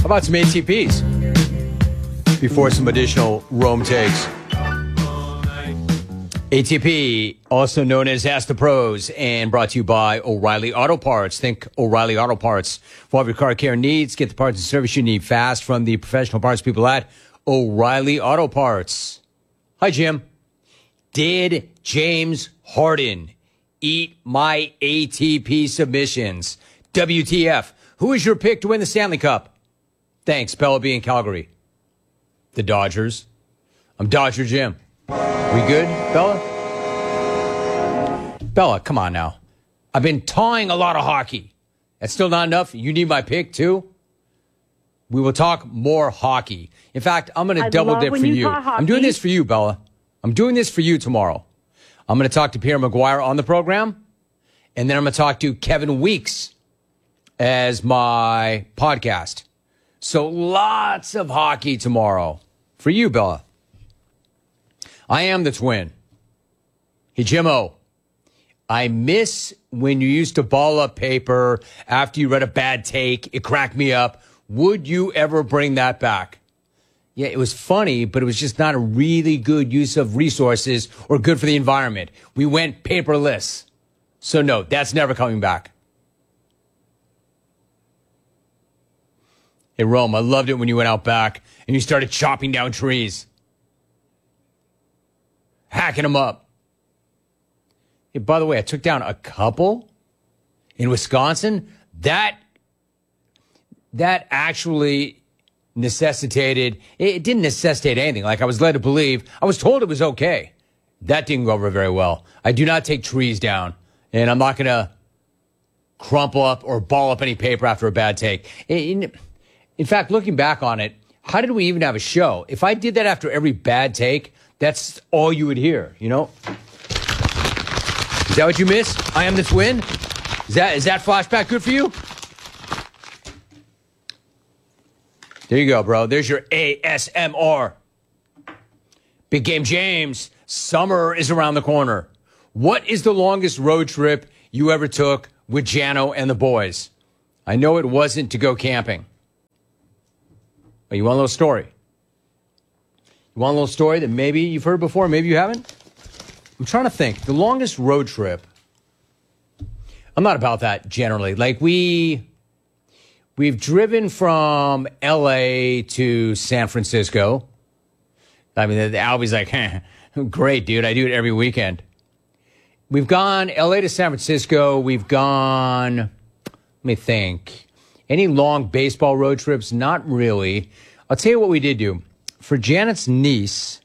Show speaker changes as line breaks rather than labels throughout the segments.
about some ATPs before some additional Rome takes? ATP, also known as Ask the Pros, and brought to you by O'Reilly Auto Parts. Think O'Reilly Auto Parts for all of your car care needs. Get the parts and service you need fast from the professional parts people at O'Reilly Auto Parts. Hi, Jim. Did James Harden eat my ATP submissions? WTF. Who is your pick to win the Stanley Cup? Thanks, Bella B in Calgary. The Dodgers. I'm Dodger Jim. We good, Bella? Bella, come on now. I've been tawing a lot of hockey. That's still not enough? You need my pick, too? We will talk more hockey. In fact, I'm going to double dip for you. I'm doing this for you, Bella. I'm doing this for you tomorrow. I'm going to talk to Pierre McGuire on the program, and then I'm going to talk to Kevin Weeks as my podcast. So lots of hockey tomorrow for you, Bella. I am the twin. Hey, Jimmo, I miss when you used to ball up paper after you read a bad take. It cracked me up. Would you ever bring that back? Yeah, it was funny, but it was just not a really good use of resources or good for the environment. We went paperless. So no, that's never coming back. Hey, Rome, I loved it when you went out back and you started chopping down trees. Hacking them up. Hey, by the way, I took down a couple in Wisconsin. That actually necessitated, it didn't necessitate anything. Like I was led to believe, I was told it was okay. That didn't go over very well. I do not take trees down, and I'm not going to crumple up or ball up any paper after a bad take. In fact, looking back on it, how did we even have a show? If I did that after every bad take, that's all you would hear, you know? Is that what you miss? I am the twin? Is that flashback good for you? There you go, bro. There's your ASMR. Big Game James, summer is around the corner. What is the longest road trip you ever took with Jano and the boys? I know it wasn't to go camping. But you want a little story? You want a little story that maybe you've heard before, maybe you haven't? I'm trying to think. The longest road trip. I'm not about that generally. Like we've driven from LA to San Francisco. I mean, Albie's like, great, dude. I do it every weekend. We've gone LA to San Francisco. We've gone, let me think. Any long baseball road trips? Not really. I'll tell you what we did do. For Janet's niece,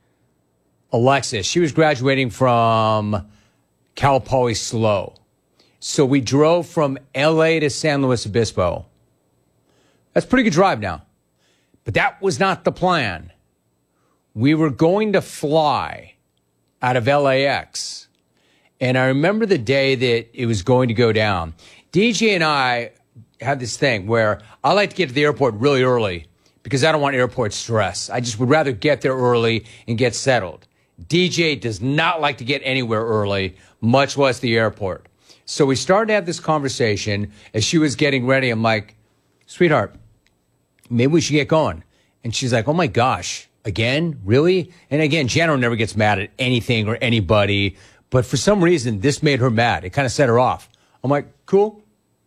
Alexis, she was graduating from Cal Poly SLO. So we drove from LA to San Luis Obispo. That's a pretty good drive now. But that was not the plan. We were going to fly out of LAX. And I remember the day that it was going to go down. DJ and I had this thing where I like to get to the airport really early because I don't want airport stress. I just would rather get there early and get settled. DJ does not like to get anywhere early, much less the airport. So we started to have this conversation as she was getting ready. I'm like, sweetheart, maybe we should get going. And she's like, oh my gosh, again? Really? And again, Jano never gets mad at anything or anybody. But for some reason, this made her mad. It kind of set her off. I'm like, cool.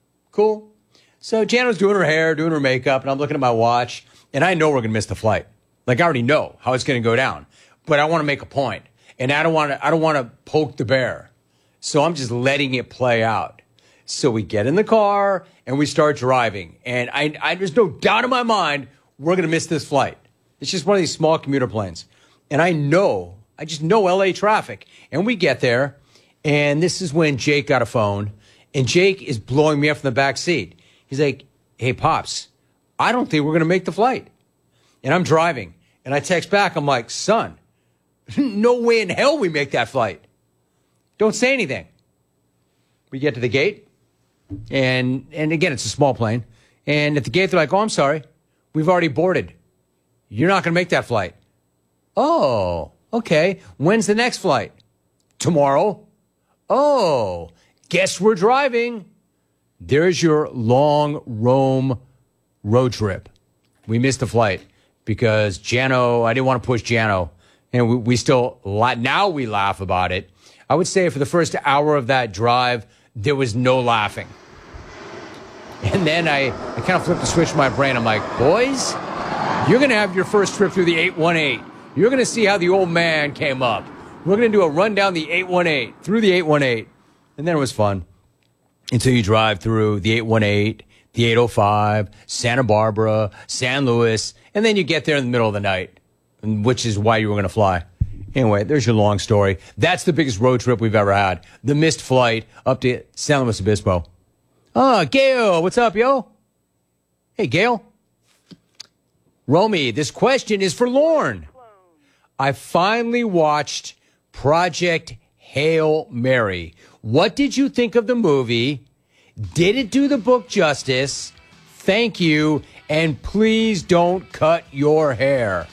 So Jano's doing her hair, doing her makeup, and I'm looking at my watch. And I know we're going to miss the flight. Like, I already know how it's going to go down. But I want to make a point. And I don't want to poke the bear. So I'm just letting it play out. So we get in the car, and we start driving. And there's no doubt in my mind we're going to miss this flight. It's just one of these small commuter planes. And I just know LA traffic. And we get there, and this is when Jake got a phone. And Jake is blowing me up from the back seat. He's like, hey, Pops, I don't think we're going to make the flight. And I'm driving. And I text back. I'm like, son, no way in hell we make that flight. Don't say anything. We get to the gate. And again, it's a small plane. And at the gate, they're like, oh, I'm sorry. We've already boarded. You're not going to make that flight. Oh, okay. When's the next flight? Tomorrow. Oh, guess we're driving. There's your long Rome road trip. We missed the flight because Jano, I didn't want to push Jano. And we still, now we laugh about it. I would say for the first hour of that drive, there was no laughing. And then I kind of flipped the switch in my brain. I'm like, boys, you're going to have your first trip through the 818. You're going to see how the old man came up. We're going to do a run down the 818, through the 818. And then it was fun until you drive through the 818, the 805, Santa Barbara, San Luis, and then you get there in the middle of the night, which is why you were going to fly. Anyway, there's your long story. That's the biggest road trip we've ever had. The missed flight up to San Luis Obispo. Oh, Gail, what's up, yo? Hey, Gail. Romy, this question is for Lorne. I finally watched Project Hail Mary. What did you think of the movie? Did it do the book justice? Thank you, and please don't cut your hair.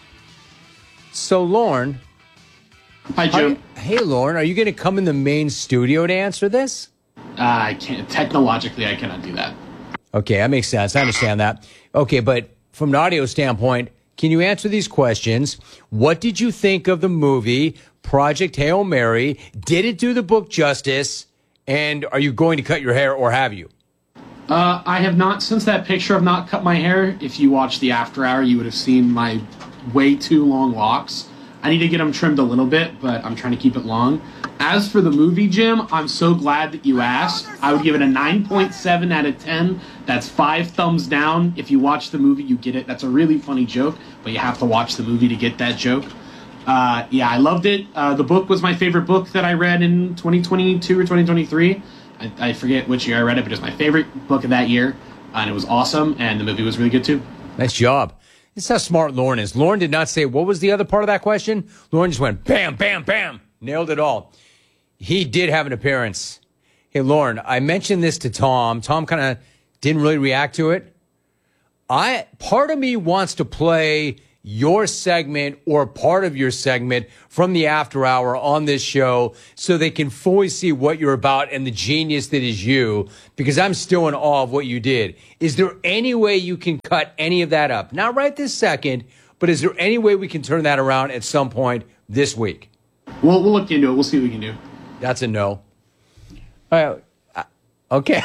So, Lorne.
Hi, Jim.
Hey, Lorne, are you going to come in the main studio to answer this?
I can't. Technologically, I cannot do that.
Okay, that makes sense. I understand that. Okay, but from an audio standpoint, can you answer these questions? What did you think of the movie Project Hail Mary? Did it do the book justice? And are you going to cut your hair, or have you?
I have not. Since that picture, I've not cut my hair. If you watched the After Hour, you would have seen my way too long locks. I need to get them trimmed a little bit, but I'm trying to keep it long. As for the movie, Jim, I'm so glad that you asked. I would give it a 9.7 out of 10. That's 5 thumbs down. If you watch the movie, you get it. That's a really funny joke, but you have to watch the movie to get that joke. Yeah, I loved it. The book was my favorite book that I read in 2022 or 2023. I forget which year I read it, but it was my favorite book of that year, and it was awesome, and the movie was really good, too.
Nice job. This is how smart Lorne is. Lorne did not say, what was the other part of that question? Lorne just went, bam, bam, bam. Nailed it all. He did have an appearance. Hey, Lorne, I mentioned this to Tom. Tom kind of didn't really react to it. Part of me wants to play your segment or part of your segment from the After Hour on this show so they can fully see what you're about and the genius that is you, because I'm still in awe of what you did. Is there any way you can cut any of that up? Not right this second, but is there any way we can turn that around at some point this week?
We'll look into it. We'll see what we can do.
That's a no. All right. Okay.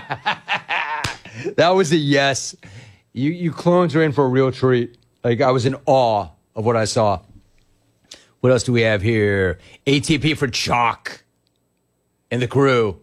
That was a yes. You clones are in for a real treat. Like, I was in awe of what I saw. What else do we have here? ATP for Chalk and the crew.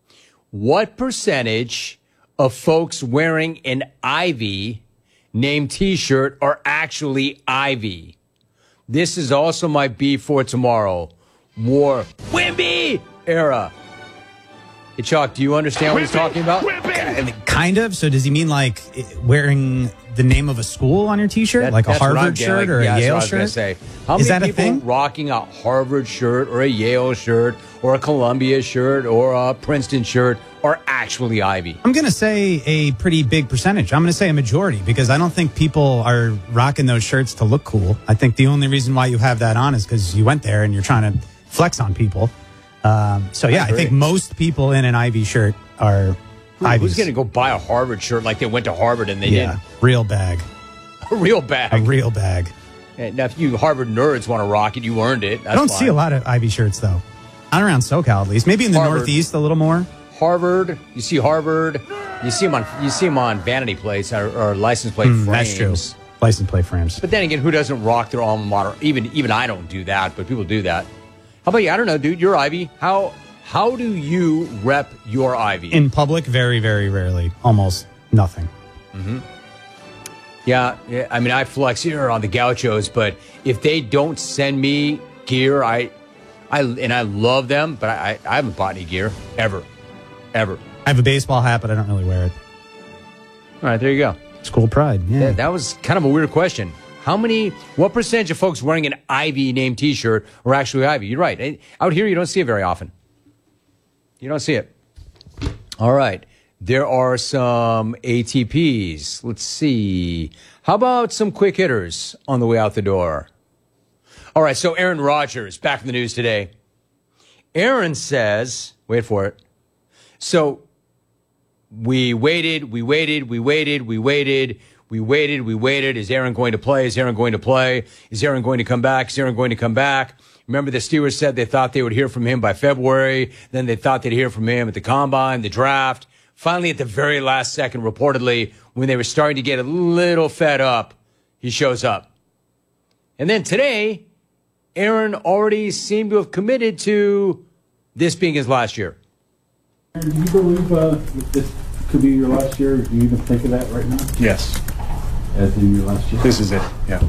What percentage of folks wearing an Ivy named T-shirt are actually Ivy? This is also my beef for tomorrow. More Wimby era. Hey, Chalk, do you understand what he's talking about?
Kind of. So does he mean like wearing the name of a school on your T-shirt, like a Harvard shirt or a Yale shirt?
Say. How many people rocking a Harvard shirt or a Yale shirt or a Columbia shirt or a Princeton shirt are actually Ivy?
I'm going to say a pretty big percentage. I'm going to say a majority, because I don't think people are rocking those shirts to look cool. I think the only reason why you have that on is because you went there and you're trying to flex on people. So yeah, I think most people in an Ivy shirt are Ivies.
Who's going to go buy a Harvard shirt like they went to Harvard and they didn't?
Real bag.
A real bag.
A real bag.
Now, if you Harvard nerds want to rock it, you earned it. That's
I don't
fine.
see a lot of Ivy shirts, though. Not around SoCal, at least. Maybe in the Northeast a little more.
Harvard. You see Harvard. You see them on vanity plates or license plate frames.
That's true. License plate frames.
But then again, who doesn't rock their alma mater? Even I don't do that, but people do that. How about you? I don't know, dude. You're Ivy. How do you rep your Ivy?
In public, very, very rarely. Almost nothing.
Mm-hmm. Yeah, I mean, I flex here on the Gauchos, but if they don't send me gear, I love them, but I haven't bought any gear ever. I
have a baseball hat, but I don't really wear it.
All right, there you go.
School pride. Yeah,
that was kind of a weird question. What percentage of folks wearing an Ivy named T-shirt are actually Ivy? You're right. Out here, you don't see it very often. You don't see it. All right. There are some ATPs. Let's see. How about some quick hitters on the way out the door? All right. So Aaron Rodgers, back in the news today. Aaron says, wait for it. So we waited. We waited. Is Aaron going to play? Is Aaron going to play? Is Aaron going to come back? Is Aaron going to come back? Remember, the Steelers said they thought they would hear from him by February. Then they thought they'd hear from him at the combine, the draft. Finally, at the very last second, reportedly, when they were starting to get a little fed up, he shows up. And then today, Aaron already seemed to have committed to this being his last year.
Do you believe that this could be your last year? Do you even think of that right now?
Yes.
As in your last year?
This is it, yeah.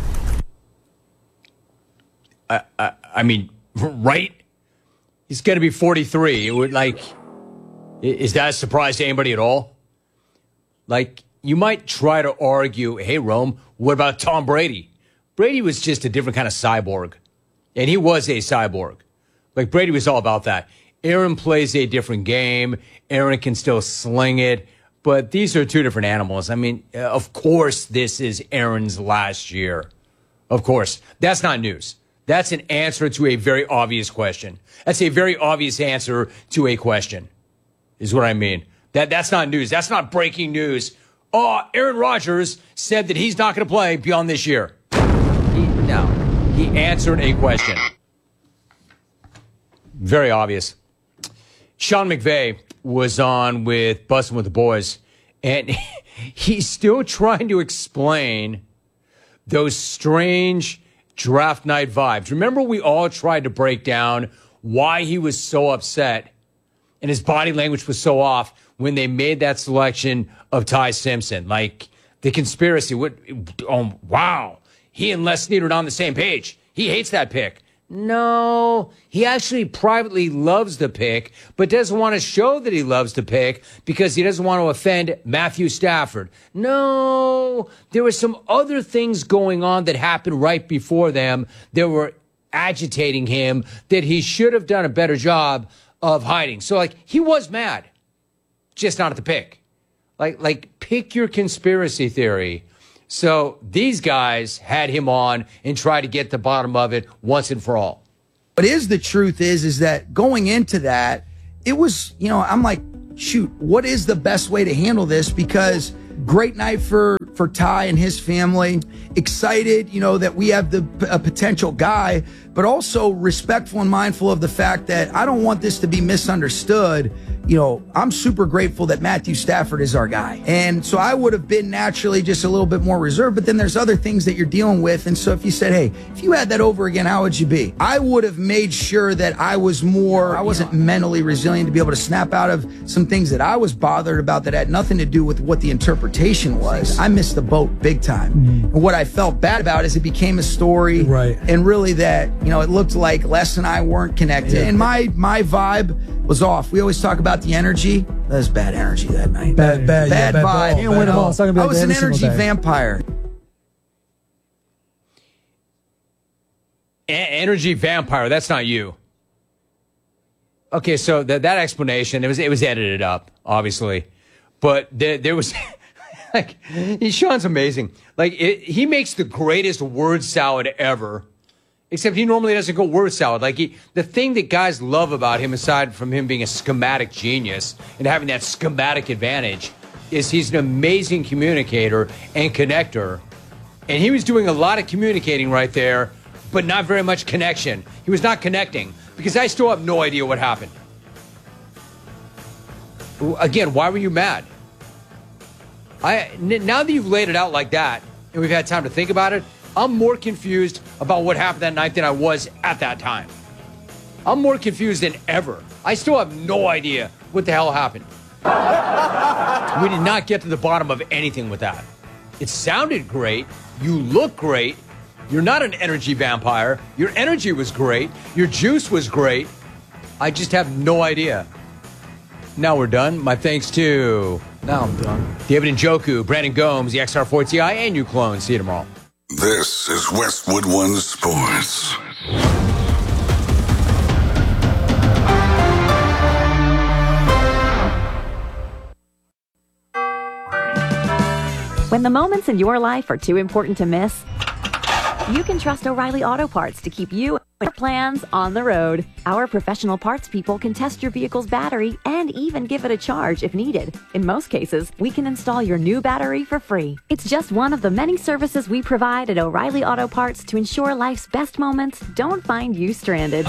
I mean, right? He's going to be 43. It would, like, is that a surprise to anybody at all? Like, you might try to argue, hey, Rome, what about Tom Brady? Brady was just a different kind of cyborg. And he was a cyborg. Like, Brady was all about that. Aaron plays a different game. Aaron can still sling it. But these are two different animals. I mean, of course, this is Aaron's last year. Of course. That's not news. That's an answer to a very obvious question. That's a very obvious answer to a question, is what I mean. That's not news. That's not breaking news. Oh, Aaron Rodgers said that he's not going to play beyond this year. He answered a question. Very obvious. Sean McVay was on with Bussin' with the Boys, and he's still trying to explain those strange draft night vibes. Remember, we all tried to break down why he was so upset and his body language was so off when they made that selection of Ty Simpson. Like, the conspiracy would, oh, wow, he and Les Snead are on the same page. He hates that pick. No, he actually privately loves the pick, but doesn't want to show that he loves the pick because he doesn't want to offend Matthew Stafford. No, there were some other things going on that happened right before them that were agitating him that he should have done a better job of hiding. So, like, he was mad, just not at the pick. Like pick your conspiracy theory. So these guys had him on and tried to get to the bottom of it once and for all.
But the truth is that going into that, it was, I'm like, shoot, what is the best way to handle this? Because great night for Ty and his family. Excited, that we have a potential guy, but also respectful and mindful of the fact that I don't want this to be misunderstood. I'm super grateful that Matthew Stafford is our guy. And so I would have been naturally just a little bit more reserved, but then there's other things that you're dealing with. And so if you said, hey, if you had that over again, how would you be? I would have made sure that I wasn't mentally resilient to be able to snap out of some things that I was bothered about that had nothing to do with what the interpretation was. I missed the boat big time. And what I felt bad about is it became a story.
Right.
And really that, it looked like Les and I weren't connected. Yeah. And my vibe was off. We always talk about the energy. That was bad energy that night. Bad vibe.
Can't win them all. I
was an energy vampire.
Energy vampire. That's not you. Okay, so that explanation, it was edited up, obviously, but there was like, Sean's amazing. Like, he makes the greatest word salad ever. Except he normally doesn't go word salad. Like, the thing that guys love about him, aside from him being a schematic genius and having that schematic advantage, is he's an amazing communicator and connector. And he was doing a lot of communicating right there, but not very much connection. He was not connecting because I still have no idea what happened. Again, why were you mad? Now that you've laid it out like that and we've had time to think about it, I'm more confused about what happened that night than I was at that time. I'm more confused than ever. I still have no idea what the hell happened. We did not get to the bottom of anything with that. It sounded great. You look great. You're not an energy vampire. Your energy was great. Your juice was great. I just have no idea. Now we're done. My thanks to... Now I'm done. David Njoku, Brandon Gomes, the XR4 Ti, and you clone. See you tomorrow.
This is Westwood One Sports.
When the moments in your life are too important to miss,
You can trust O'Reilly Auto Parts to keep you and your plans on the road. Our professional parts people can test your vehicle's battery and even give it a charge if needed. In most cases, we can install your new battery for free. It's just one of the many services we provide at O'Reilly Auto Parts to ensure life's best moments don't find you stranded.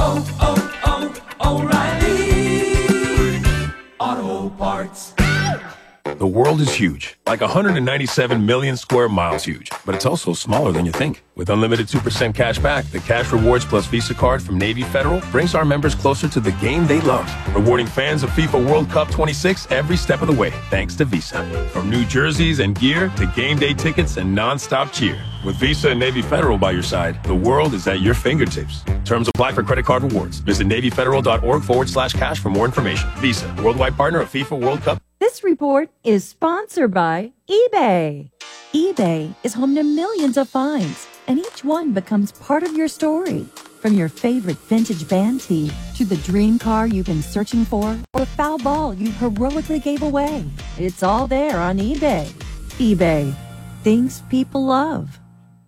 O'Reilly Auto Parts.
The world is huge, like 197 million square miles huge, but it's also smaller than you think. With unlimited 2% cash back, the Cash Rewards Plus Visa card from Navy Federal brings our members closer to the game they love, rewarding fans of FIFA World Cup 26 every step of the way, thanks to Visa. From new jerseys and gear to game day tickets and non-stop cheer. With Visa and Navy Federal by your side, the world is at your fingertips. Terms apply for credit card rewards. Visit NavyFederal.org/cash for more information. Visa, worldwide partner of FIFA World Cup.
This report is sponsored by eBay. eBay is home to millions of finds, and each one becomes part of your story. From your favorite vintage band tee to the dream car you've been searching for or foul ball you heroically gave away. It's all there on eBay. eBay. Things people love.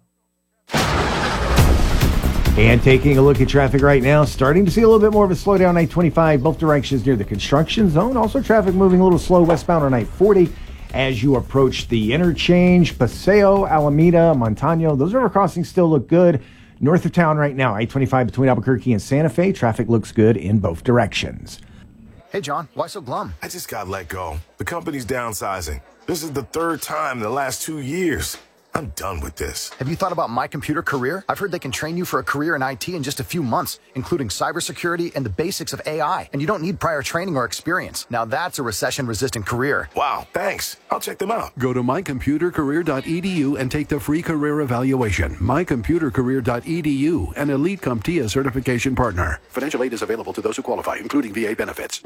And taking a look at traffic right now, starting to see a little bit more of a slowdown I-25, both directions near the construction zone. Also traffic moving a little slow westbound on I-40 as you approach the interchange. Paseo, Alameda, Montano, those river crossings still look good. North of town right now, I-25 between Albuquerque and Santa Fe, traffic looks good in both directions.
Hey, John, why so glum?
I just got let go. The company's downsizing. This is the third time in the last 2 years. I'm done with this.
Have you thought about My Computer Career? I've heard they can train you for a career in IT in just a few months, including cybersecurity and the basics of AI. And you don't need prior training or experience. Now that's a recession-resistant career.
Wow, thanks. I'll check them out.
Go to mycomputercareer.edu and take the free career evaluation. mycomputercareer.edu, an Elite CompTIA certification partner. Financial aid is available to those who qualify, including VA benefits.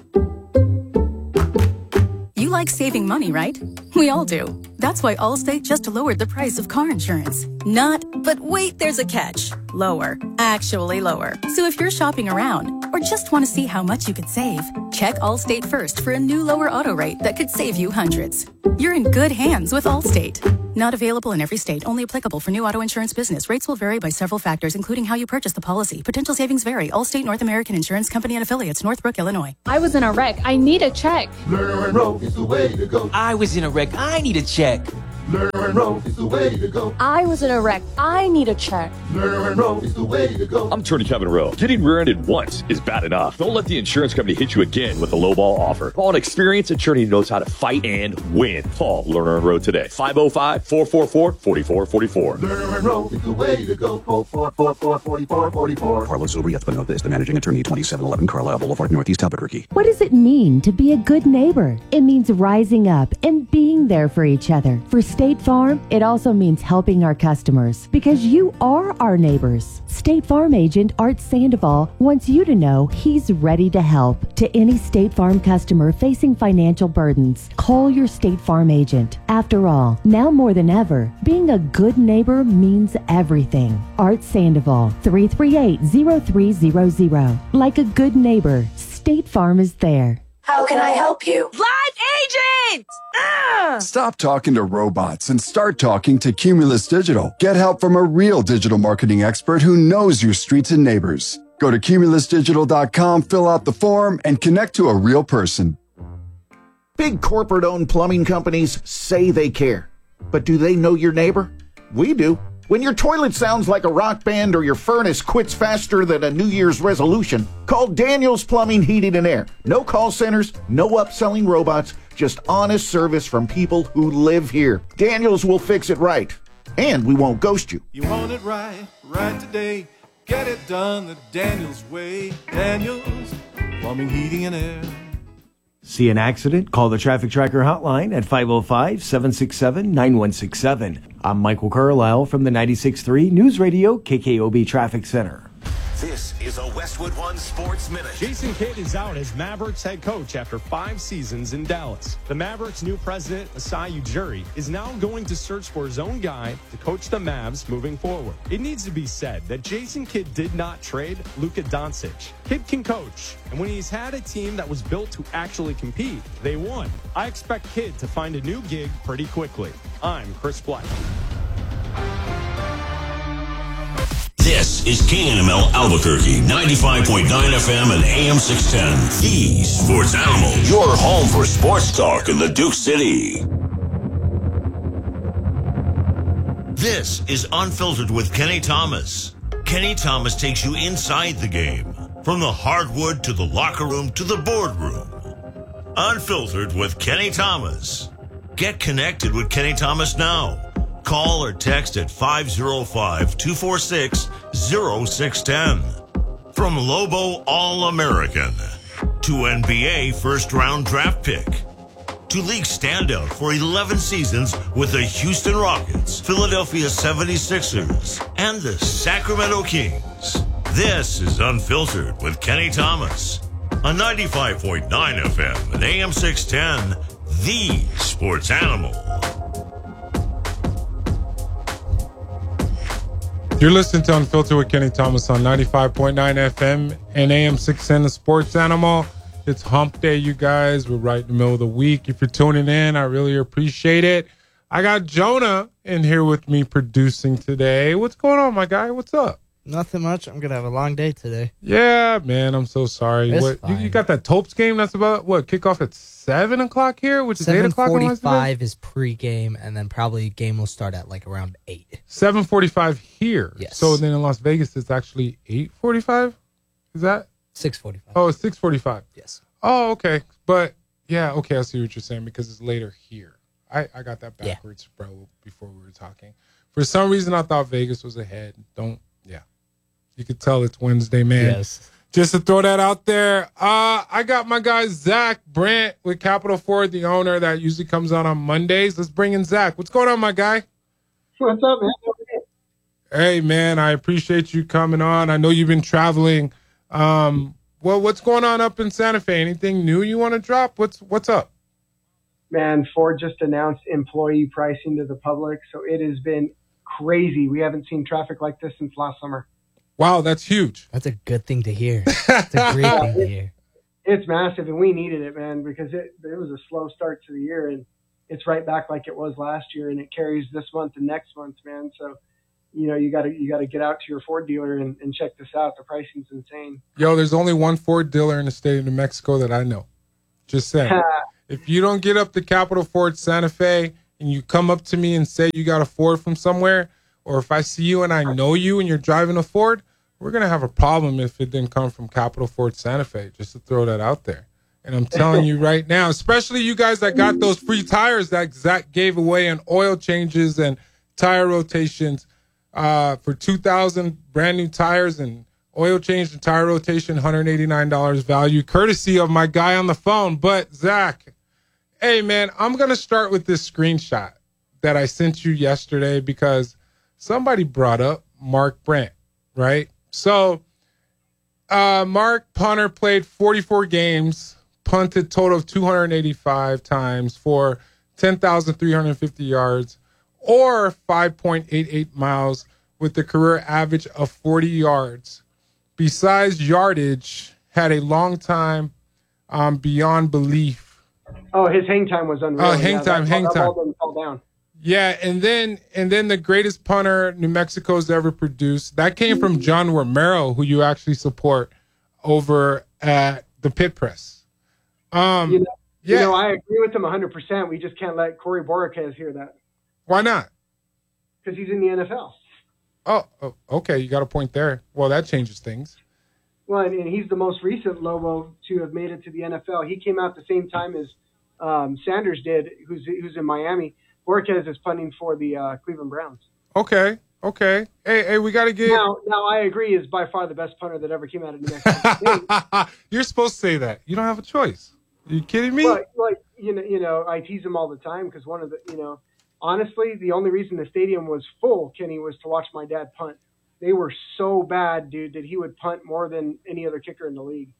You like saving money, right? We all do. That's why Allstate just lowered the price of car insurance. Not, but wait, there's a catch. Lower. Actually lower. So if you're shopping around or just want to see how much you could save, check Allstate first for a new lower auto rate that could save you hundreds. You're in good hands with Allstate. Not available in every state. Only applicable for new auto insurance business. Rates will vary by several factors, including how you purchase the policy. Potential savings vary. Allstate North American Insurance Company and Affiliates, Northbrook, Illinois.
I was in a wreck. I need a check.
Lerner and Rowe is the way to go.
I was in a wreck. I need a check.
Lerner and Rowe is the way to go.
I was in a wreck. I need a check.
Lerner and Rowe is the way to go.
I'm Attorney Kevin Rowe. Getting rear-ended once is bad enough. Don't let the insurance company hit you again with a lowball offer. Call an experienced attorney who knows how to fight and win. Call Lerner and Rowe today. 505-444-4444.
Lerner and Rowe is the way to go. 444-4444.
Carlos Urias is the managing attorney, 2711 Carlisle Boulevard, Northeast Albuquerque.
What does it mean to be a good neighbor? It means rising up and being there for each other. For State Farm, it also means helping our customers because you are our neighbors. State Farm agent Art Sandoval wants you to know he's ready to help. To any State Farm customer facing financial burdens, call your State Farm agent. After all, now more than ever, being a good neighbor means everything. Art Sandoval, 338-0300. Like a good neighbor, State Farm is there.
How can I help you?
Live agent!
Stop talking to robots and start talking to Cumulus Digital. Get help from a real digital marketing expert who knows your streets and neighbors. Go to cumulusdigital.com, fill out the form, and connect to a real person.
Big corporate-owned plumbing companies say they care. But do they know your neighbor? We do. When your toilet sounds like a rock band or your furnace quits faster than a New Year's resolution, call Daniels Plumbing, Heating, and Air. No call centers, no upselling robots, just honest service from people who live here. Daniels will fix it right, and we won't ghost you.
You want it right, right today. Get it done the Daniels way. Daniels Plumbing, Heating, and Air.
See an accident? Call the Traffic Tracker hotline at 505-767-9167. I'm Michael Carlisle from the 96.3 News Radio KKOB Traffic Center.
This is a Westwood One Sports Minute.
Jason Kidd is out as Mavericks head coach after 5 seasons in Dallas. The Mavericks' new president, Masai Ujiri, is now going to search for his own guy to coach the Mavs moving forward. It needs to be said that Jason Kidd did not trade Luka Doncic. Kidd can coach, and when he's had a team that was built to actually compete, they won. I expect Kidd to find a new gig pretty quickly. I'm Chris Black.
This is KNML Albuquerque, 95.9 FM and AM 610. The Sports Animal, your home for sports talk in the Duke City. This is Unfiltered with Kenny Thomas. Kenny Thomas takes you inside the game, from the hardwood to the locker room to the boardroom. Unfiltered with Kenny Thomas. Get connected with Kenny Thomas now. Call or text at 505-246-0610. From Lobo All-American to NBA first-round draft pick to league standout for 11 seasons with the Houston Rockets, Philadelphia 76ers, and the Sacramento Kings. This is Unfiltered with Kenny Thomas on 95.9 FM and AM 610, the Sports Animal.
You're listening to Unfiltered with Kenny Thomas on 95.9 FM and AM 610, the Sports Animal. It's hump day, you guys. We're right in the middle of the week. If you're tuning in, I really appreciate it. I got Jonah in here with me producing today. What's going on, my guy? What's up?
Nothing much. I'm going to have a long day today.
Yeah, man. I'm so sorry.
It's
what
fine.
You got that Topes game? That's about, what, kickoff at 7 o'clock here, which is 8 o'clock?
7:45 is pregame, and then probably game will start at like around 8.
7:45 here.
Yes.
So then in Las Vegas, it's actually 8:45? Is that?
6:45.
Oh, it's 6:45.
Yes.
Oh, okay. But, yeah, okay, I see what you're saying because it's later here. I got that backwards, bro, before we were talking. For some reason, I thought Vegas was ahead. You could tell it's Wednesday, man.
Yes.
Just to throw that out there, I got my guy Zach Brandt with Capital Ford, the owner that usually comes out on Mondays. Let's bring in Zach. What's going on, my guy?
What's up, man?
Hey, man, I appreciate you coming on. I know you've been traveling. Well, what's going on up in Santa Fe? Anything new you want to drop? What's up?
Man, Ford just announced employee pricing to the public, so it has been crazy. We haven't seen traffic like this since last summer.
Wow, that's huge.
That's a good thing to hear. It's a great thing to hear.
It's massive, and we needed it, man, because it was a slow start to the year, and it's right back like it was last year, and it carries this month and next month, man. So, you got to get out to your Ford dealer and check this out. The pricing's insane.
Yo, there's only one Ford dealer in the state of New Mexico that I know. Just saying. If you don't get up to Capital Ford Santa Fe and you come up to me and say you got a Ford from somewhere, or if I see you and I know you and you're driving a Ford, we're going to have a problem if it didn't come from Capital Ford Santa Fe, just to throw that out there. And I'm telling you right now, especially you guys that got those free tires that Zach gave away on oil changes and tire rotations for 2,000 brand new tires and oil change and tire rotation, $189 value, courtesy of my guy on the phone. But Zach, hey, man, I'm going to start with this screenshot that I sent you yesterday because somebody brought up Mark Brandt, right? So, Mark Punter played 44 games, punted total of 285 times for 10,350 yards or 5.88 miles with a career average of 40 yards. Besides yardage, had a long time beyond belief.
Oh, his hang time was unreal.
Oh, hang time.
That ball didn't fall down.
Yeah, and then the greatest punter New Mexico's ever produced, that came from John Romero, who you actually support over at the Pit Press.
I agree with him 100%. We just can't let Corey Boricas hear that.
Why not?
Because he's in the NFL.
Oh, okay. You got a point there. Well, that changes things.
Well, and he's the most recent Lobo to have made it to the NFL. He came out the same time as Sanders did, who's in Miami. Boricas is punting for the Cleveland Browns.
Okay. Hey, we got to get...
Now, I agree, is by far the best punter that ever came out of New Mexico State.
You're supposed to say that. You don't have a choice. Are you kidding me?
Well, I tease him all the time because one of the, honestly, the only reason the stadium was full, Kenny, was to watch my dad punt. They were so bad, dude, that he would punt more than any other kicker in the league.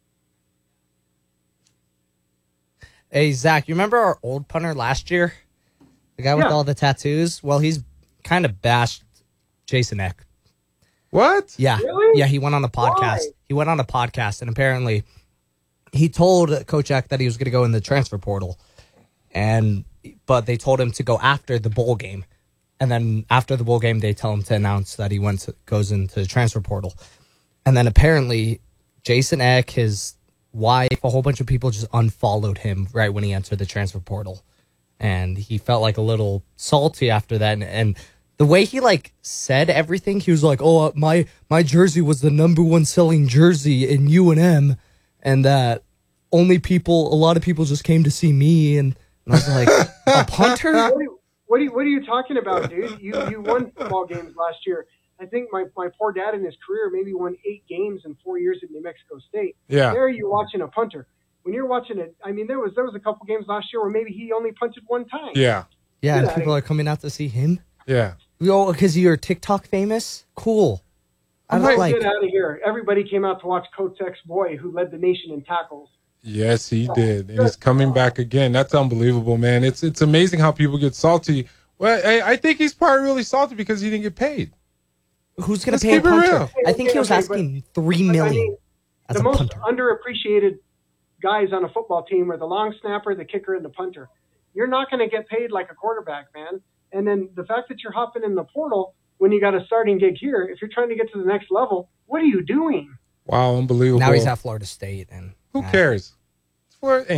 Hey, Zach, you remember our old punter last year? The guy with all the tattoos? Well, he's kind of bashed Jason Eck.
What?
Yeah.
Really?
Yeah, he went on the podcast.
Why?
He went on the podcast, and apparently he told Coach Eck that he was going to go in the transfer portal. But they told him to go after the bowl game. And then after the bowl game, they tell him to announce that he goes into the transfer portal. And then apparently Jason Eck, his wife, a whole bunch of people just unfollowed him right when he entered the transfer portal. And he felt like a little salty after that. And the way he like said everything, he was like, "Oh, my jersey was the #1 selling jersey in UNM, and that a lot of people just came to see me." And I was like, "A punter?
What are you talking about, dude? You won football games last year. I think my poor dad in his career maybe won 8 games in 4 years at New Mexico State.
Yeah.
There you're watching a punter. When you're watching it, I mean, there was a couple games last year where maybe he only punted 1 time.
Yeah.
Yeah, and people are coming out to see him.
Yeah.
Because you're TikTok famous? Cool.
Get out of here. Everybody came out to watch Kotek's boy who led the nation in tackles.
Yes, he did. And he's coming back again. That's unbelievable, man. It's amazing how people get salty. Well, I think he's probably really salty because he didn't get paid.
Who's going to pay a punter? I think he was asking $3 million.
The most underappreciated guys on a football team are the long snapper, the kicker, and the punter. You're not going to get paid like a quarterback, man. And then the fact that you're hopping in the portal when you got a starting gig here, if you're trying to get to the next level, what are you doing?
Wow, unbelievable.
Now he's at Florida State. And
who cares? It's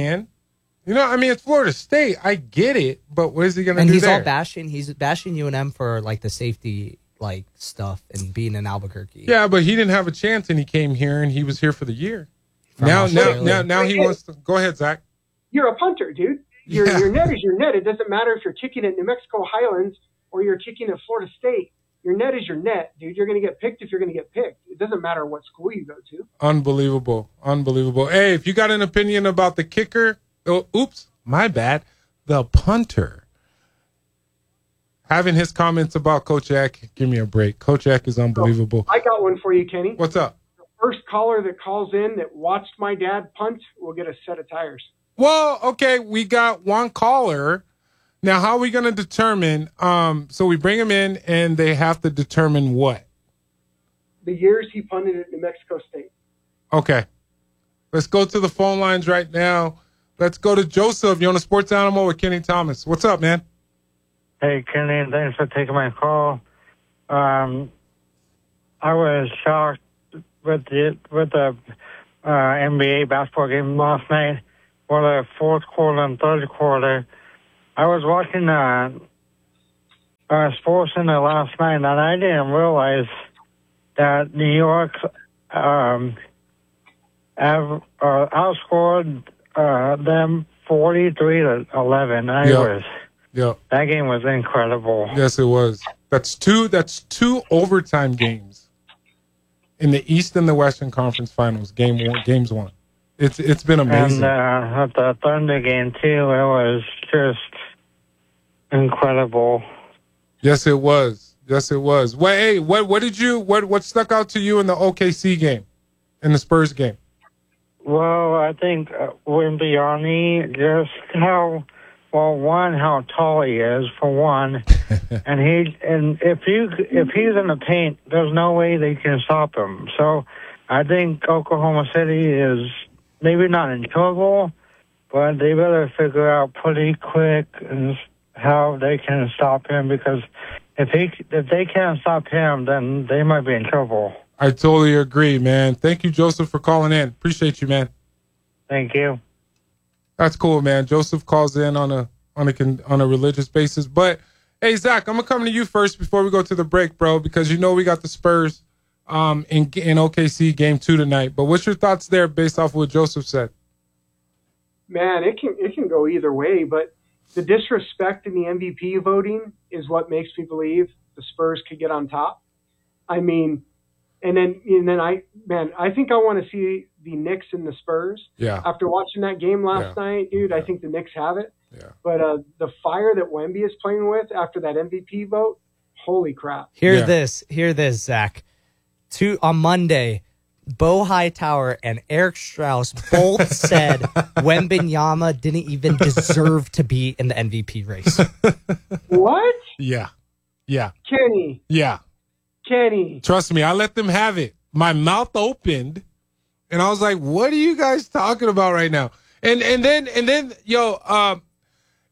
it's Florida State. I get it, but what is he going to do
there?
And
he's bashing UNM for like the safety stuff and being in Albuquerque.
Yeah, but he didn't have a chance and he came here and he was here for the year. Now he wants to go ahead, Zach.
You're a punter, dude. Your net is your net. It doesn't matter if you're kicking at New Mexico Highlands or you're kicking at Florida State. Your net is your net, dude. You're going to get picked if you're going to get picked. It doesn't matter what school you go to.
Unbelievable. Hey, if you got an opinion about the kicker, my bad, the punter, having his comments about Coach Eck, give me a break. Coach Eck is unbelievable.
I got one for you, Kenny.
What's up?
The first caller that calls in that watched my dad punt will get a set of tires.
Well, okay, we got one caller. Now, how are we going to determine? So we bring him in, and they have to determine what?
The years he punted at New Mexico State.
Okay. Let's go to the phone lines right now. Let's go to Joseph. You're on a Sports Animal with Kenny Thomas. What's up, man?
Hey, Kenny, thanks for taking my call. I was shocked with the NBA basketball game last night for the fourth quarter and third quarter. I was watching Sports Center last night, and I didn't realize that New York outscored them 43-11. That game was incredible.
Yes, it was. That's two overtime games in the East and the Western Conference Finals. Games one. It's been amazing.
And at the Thunder game too, it was just incredible.
Yes, it was. What stuck out to you in the OKC game, in the Spurs game?
Well, I think Wembanyama, just how tall he is for one, and if he's in the paint, there's no way they can stop him. So I think Oklahoma City is maybe not in trouble, but they better figure out pretty quick how they can stop him, because if they can't stop him, then they might be in trouble.
I totally agree, man. Thank you, Joseph, for calling in. Appreciate you, man.
Thank you.
That's cool, man. Joseph calls in on a religious basis. But hey, Zach, I'm gonna come to you first before we go to the break, bro, because we got the Spurs in OKC game 2 tonight. But what's your thoughts there based off what Joseph said?
Man, it can go either way, but the disrespect in the MVP voting is what makes me believe the Spurs could get on top. I mean, and then I think I want to see the Knicks and the Spurs.
Yeah.
After watching that game last night, dude, I think the Knicks have it.
Yeah.
But the fire that Wemby is playing with after that MVP vote, holy crap.
Hear this, Zach. On Monday, Bo Hightower and Eric Strauss both said Wembanyama didn't even deserve to be in the MVP race.
What?
Yeah.
Kenny.
Yeah.
Kenny.
Trust me, I let them have it. My mouth opened, and I was like, "What are you guys talking about right now?" And then,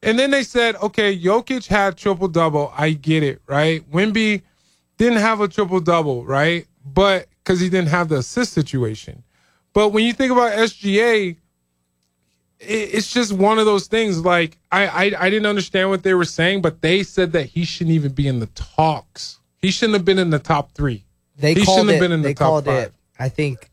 And then they said, okay, Jokic had triple-double. I get it, right? Wemby didn't have a triple-double, right? But because he didn't have the assist situation. But when you think about SGA, it's just one of those things. Like, I didn't understand what they were saying, but they said that he shouldn't even be in the talks. He shouldn't have been in the top 3.
They
he
called
shouldn't
it,
have been in the
they
top
called
5.
It, I think,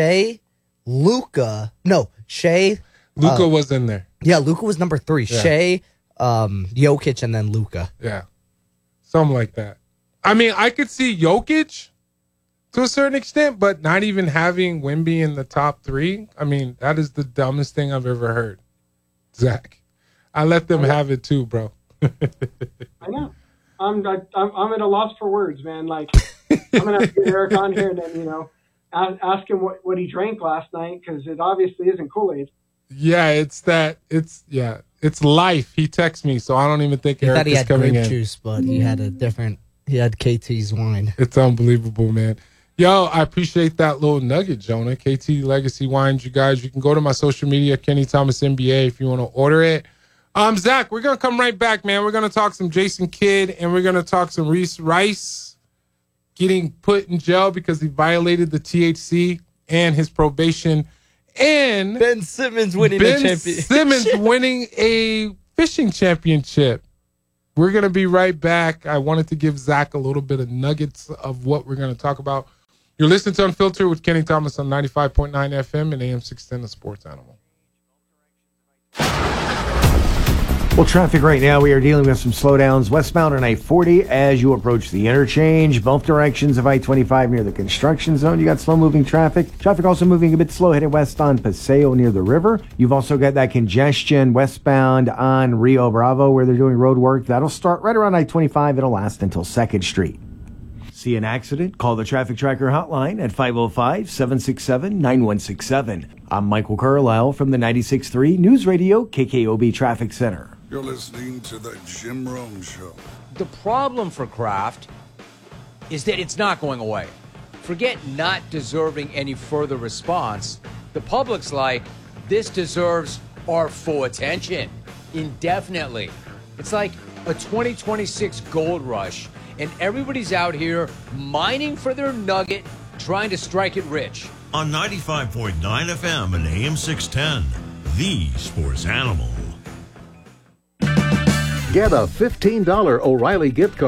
Luka was in there. Yeah, Luka was number 3.
Yeah.
Shea, Jokic, and then Luka.
Yeah. Something like that. I mean, I could see Jokic to a certain extent, but not even having Wemby in the top 3. I mean, that is the dumbest thing I've ever heard. Zach, I let them have it too, bro.
I know. I'm at a loss for words, man. Like, I'm gonna have to get Eric on here and then ask him what he drank last night, because it obviously isn't Kool-Aid.
Yeah, it's life. He texts me, so I don't even think Eric is coming in.
He had grape juice, but he had KT's wine.
It's unbelievable, man. Yo, I appreciate that little nugget, Jonah. KT Legacy Wines, you guys. You can go to my social media, Kenny Thomas NBA, if you want to order it. Zach, we're going to come right back, man. We're going to talk some Jason Kidd, and we're going to talk some Reese Rice getting put in jail because he violated the THC and his probation. And
Ben Simmons winning a championship.
Simmons winning a fishing championship. We're going to be right back. I wanted to give Zach a little bit of nuggets of what we're going to talk about. You're listening to Unfiltered with Kenny Thomas on 95.9 FM and AM 610, The Sports Animal.
Well, traffic right now, we are dealing with some slowdowns westbound on I-40 as you approach the interchange. Both directions of I-25 near the construction zone. You got slow-moving traffic. Traffic also moving a bit slow headed west on Paseo near the river. You've also got that congestion westbound on Rio Bravo where they're doing road work. That'll start right around I-25. It'll last until 2nd Street. See an accident? Call the Traffic Tracker hotline at 505-767-9167. I'm Michael Carlisle from the 96.3 News Radio KKOB Traffic Center.
You're listening to the Jim Rome Show.
The problem for Kraft is that it's not going away. Forget not deserving any further response. The public's like, this deserves our full attention indefinitely. It's like a 2026 gold rush, and everybody's out here mining for their nugget, trying to strike it rich.
On 95.9 FM and AM 610, the Sports Animal.
Get a $15 O'Reilly gift card